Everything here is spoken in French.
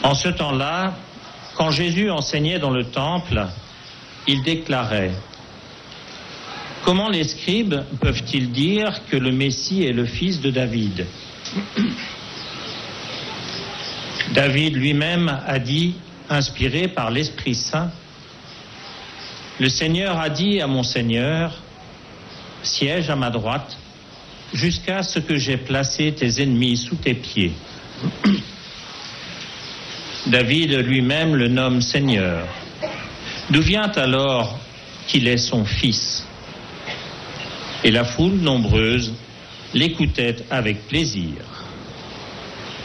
En ce temps-là, quand Jésus enseignait dans le temple, il déclarait : comment les scribes peuvent-ils dire que le Messie est le fils de David ? David lui-même a dit, inspiré par l'Esprit Saint, le Seigneur a dit à mon Seigneur, siège à ma droite, jusqu'à ce que j'aie placé tes ennemis sous tes pieds. David lui-même le nomme Seigneur. D'où vient alors qu'il est son fils ? Et la foule nombreuse l'écoutait avec plaisir.